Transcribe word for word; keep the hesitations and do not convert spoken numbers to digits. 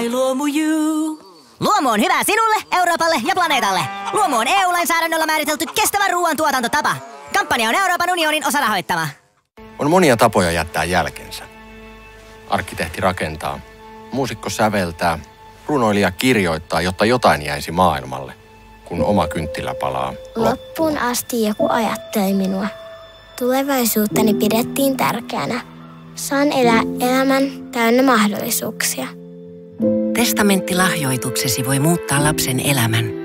My Luomu You. Luomu on hyvä sinulle, Euroopalle ja planeetalle. Luomu on E U-lainsäädännöllä määritelty kestävä ruoantuotantotapa. Kampanja on Euroopan unionin osarahoittama. On monia tapoja jättää jälkensä. Arkkitehti rakentaa, muusikko säveltää, runoilija kirjoittaa, jotta jotain jäisi maailmalle, kun oma kynttilä palaa. Loppuun asti joku ajatteli minua. Tulevaisuuttani pidettiin tärkeänä. Saan elää elämän täynnä mahdollisuuksia. Testamenttilahjoituksesi voi muuttaa lapsen elämän.